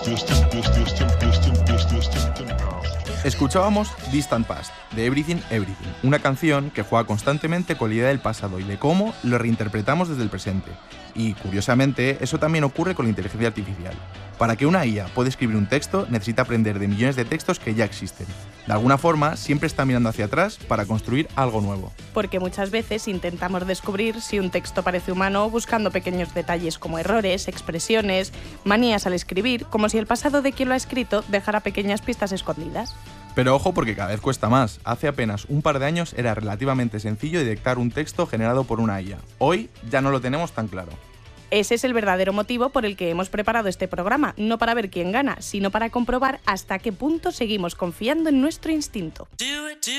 Escuchábamos Distant Past, de Everything Everything, una canción que juega constantemente con la idea del pasado y de cómo lo reinterpretamos desde el presente. Y, curiosamente, eso también ocurre con la inteligencia artificial. Para que una IA pueda escribir un texto, necesita aprender de millones de textos que ya existen. De alguna forma, siempre está mirando hacia atrás para construir algo nuevo. Porque muchas veces intentamos descubrir si un texto parece humano buscando pequeños detalles como errores, expresiones, manías al escribir, como si el pasado de quien lo ha escrito dejara pequeñas pistas escondidas. Pero ojo, porque cada vez cuesta más. Hace apenas un par de años era relativamente sencillo detectar un texto generado por una IA. Hoy ya no lo tenemos tan claro. Ese es el verdadero motivo por el que hemos preparado este programa, no para ver quién gana, sino para comprobar hasta qué punto seguimos confiando en nuestro instinto.